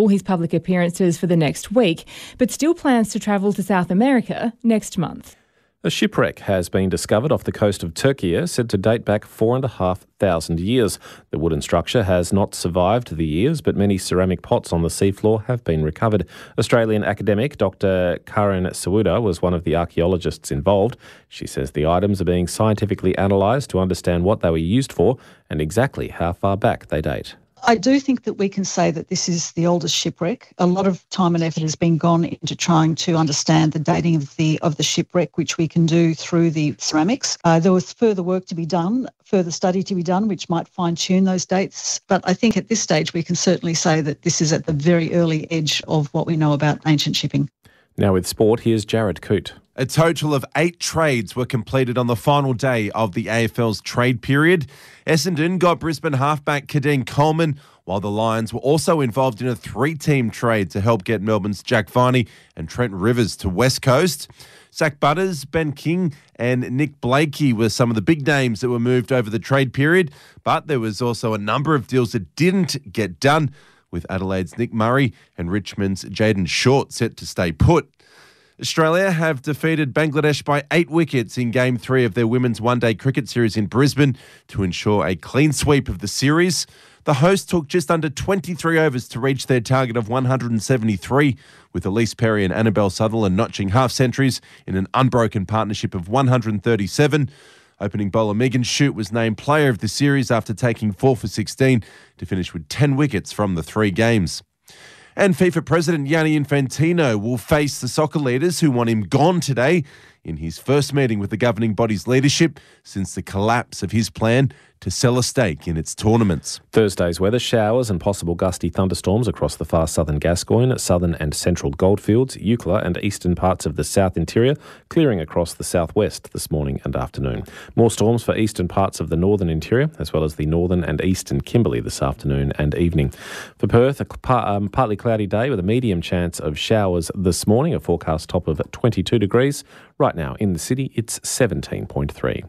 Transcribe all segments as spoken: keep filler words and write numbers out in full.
all his public appearances for the next week, but still plans to travel to South America next month. A shipwreck has been discovered off the coast of Turkey, said to date back four and a half thousand years. The wooden structure has not survived the years, but many ceramic pots on the seafloor have been recovered. Australian academic Doctor Karen Sawuda was one of the archaeologists involved. She says the items are being scientifically analysed to understand what they were used for and exactly how far back they date. I do think that we can say that this is the oldest shipwreck. A lot of time and effort has been gone into trying to understand the dating of the of the shipwreck, which we can do through the ceramics. Uh, there was further work to be done, further study to be done, which might fine-tune those dates. But I think at this stage we can certainly say that this is at the very early edge of what we know about ancient shipping. Now with sport, here's Jared Coote. A total of eight trades were completed on the final day of the A F L's trade period. Essendon got Brisbane halfback Kadeen Coleman, while the Lions were also involved in a three-team trade to help get Melbourne's Jack Viney and Trent Rivers to West Coast. Zach Butters, Ben King and Nick Blakey were some of the big names that were moved over the trade period, but there was also a number of deals that didn't get done, with Adelaide's Nick Murray and Richmond's Jaden Short set to stay put. Australia have defeated Bangladesh by eight wickets in Game three of their women's one-day cricket series in Brisbane to ensure a clean sweep of the series. The hosts took just under twenty-three overs to reach their target of one hundred seventy-three, with Elise Perry and Annabelle Sutherland notching half-centuries in an unbroken partnership of one hundred thirty-seven. Opening bowler Megan Shute was named player of the series after taking four for sixteen to finish with ten wickets from the three games. And FIFA President Gianni Infantino will face the soccer leaders who want him gone today in his first meeting with the governing body's leadership since the collapse of his plan to sell a stake in its tournaments. Thursday's weather: showers and possible gusty thunderstorms across the far southern Gascoyne, southern and central Goldfields, Eucla and eastern parts of the south interior, clearing across the southwest this morning and afternoon. More storms for eastern parts of the northern interior, as well as the northern and eastern Kimberley this afternoon and evening. For Perth, a par- um, partly cloudy day with a medium chance of showers this morning, a forecast top of twenty-two degrees. Right now in the city, it's seventeen point three.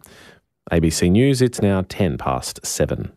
A B C News, it's now ten past seven.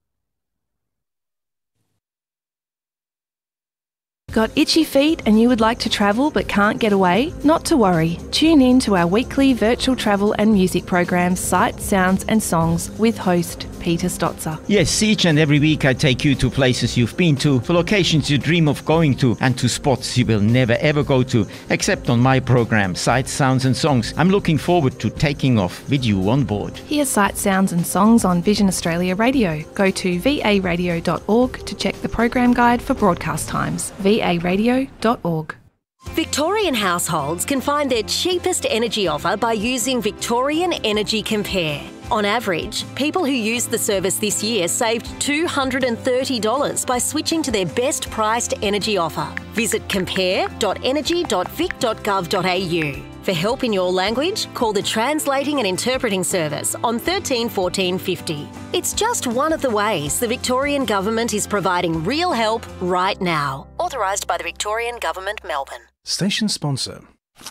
Got itchy feet and you would like to travel but can't get away? Not to worry. Tune in to our weekly virtual travel and music program, Sights, Sounds and Songs, with host Peter Stotzer. Yes, each and every week I take you to places you've been to, for locations you dream of going to, and to spots you will never ever go to, except on my program, Sights, Sounds and Songs. I'm looking forward to taking off with you on board. Hear Sights, Sounds and Songs on Vision Australia Radio. Go to v a radio dot org to check the program guide for broadcast times. v a radio dot org. Victorian households can find their cheapest energy offer by using Victorian Energy Compare. On average, people who used the service this year saved two hundred thirty dollars by switching to their best priced energy offer. Visit compare dot energy dot vic dot gov dot a u. For help in your language, call the Translating and Interpreting Service on thirteen fourteen fifty. It's just one of the ways the Victorian Government is providing real help right now. Authorised by the Victorian Government, Melbourne. Station sponsor.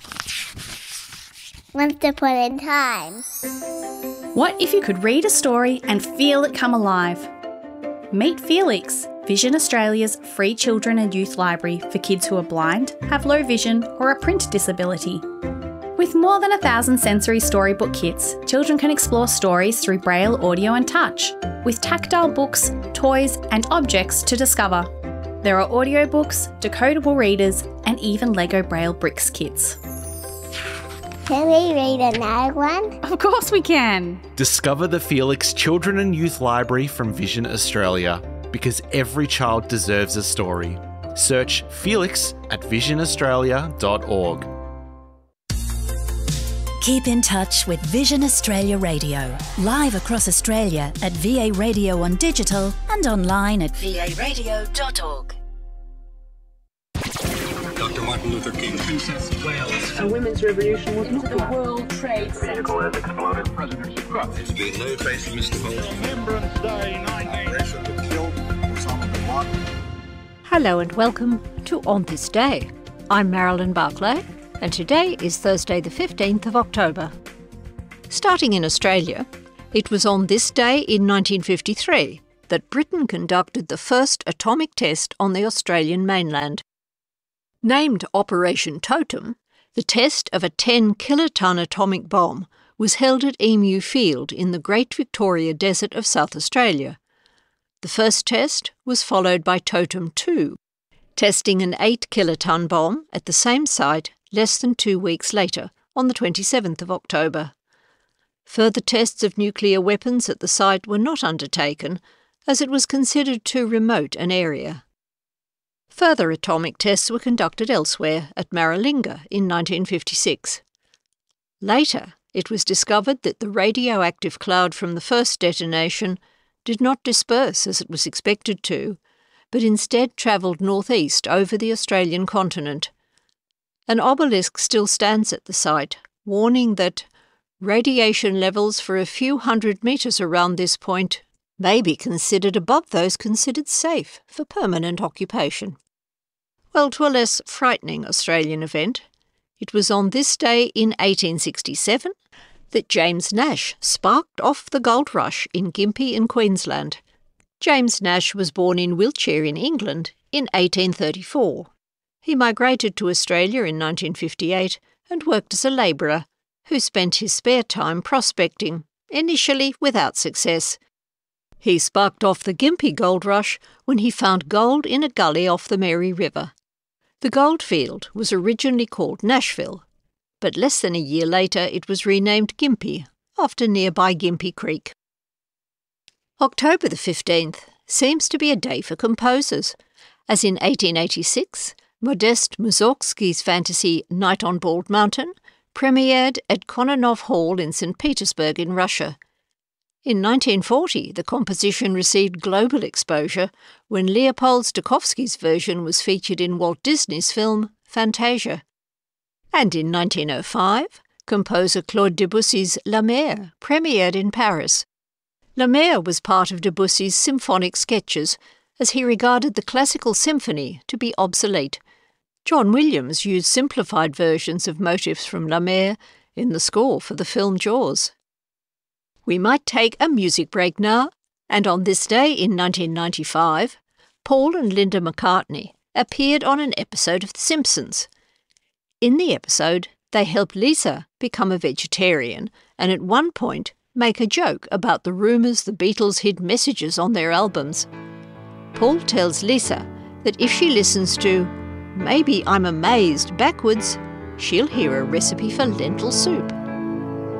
Once upon a time. What if you could read a story and feel it come alive? Meet Felix, Vision Australia's free children and youth library for kids who are blind, have low vision or a print disability. With more than a thousand sensory storybook kits, children can explore stories through braille, audio and touch, with tactile books, toys and objects to discover. There are audiobooks, decodable readers and even Lego Braille Bricks kits. Can we read another one? Of course we can! Discover the Felix Children and Youth Library from Vision Australia, because every child deserves a story. Search Felix at vision australia dot org. Keep in touch with Vision Australia Radio, live across Australia at V A Radio on digital and online at v a radio dot org. Doctor Martin Luther King, Princess of Wales. A women's revolution was not the World Trade Center. Vehicle has exploded. President Trump. There's been no trace of Mister Bolton. Remembrance Day nineteen. Operation that killed Osama bin Laden. Hello and welcome to On This Day. I'm Marilyn Barclay, and today is Thursday the fifteenth of October. Starting in Australia, it was on this day in nineteen fifty-three that Britain conducted the first atomic test on the Australian mainland. Named Operation Totem, the test of a ten kiloton atomic bomb was held at Emu Field in the Great Victoria Desert of South Australia. The first test was followed by Totem two, testing an eight kiloton bomb at the same site less than two weeks later, on the twenty-seventh of October. Further tests of nuclear weapons at the site were not undertaken, as it was considered too remote an area. Further atomic tests were conducted elsewhere, at Maralinga in nineteen fifty-six. Later, it was discovered that the radioactive cloud from the first detonation did not disperse as it was expected to, but instead travelled northeast over the Australian continent. An obelisk still stands at the site, warning that radiation levels for a few hundred metres around this point may be considered above those considered safe for permanent occupation. Well, to a less frightening Australian event, it was on this day in eighteen sixty-seven that James Nash sparked off the gold rush in Gympie in Queensland. James Nash was born in Wiltshire in England in eighteen thirty-four. He migrated to Australia in nineteen fifty-eight and worked as a labourer, who spent his spare time prospecting, initially without success. He sparked off the Gympie gold rush when he found gold in a gully off the Mary River. The goldfield was originally called Nashville, but less than a year later it was renamed Gympie, after nearby Gympie Creek. October the fifteenth seems to be a day for composers, as in eighteen eighty-six, Modest Mussorgsky's fantasy Night on Bald Mountain premiered at Kononov Hall in Saint Petersburg in Russia. In nineteen forty, the composition received global exposure when Leopold Stokowski's version was featured in Walt Disney's film Fantasia. And in nineteen oh five, composer Claude Debussy's La Mer premiered in Paris. La Mer was part of Debussy's symphonic sketches, as he regarded the classical symphony to be obsolete. John Williams used simplified versions of motifs from La Mer in the score for the film Jaws. We might take a music break now, and on this day in nineteen ninety-five, Paul and Linda McCartney appeared on an episode of The Simpsons. In the episode, they help Lisa become a vegetarian and at one point make a joke about the rumours the Beatles hid messages on their albums. Paul tells Lisa that if she listens to Maybe I'm Amazed backwards, she'll hear a recipe for lentil soup.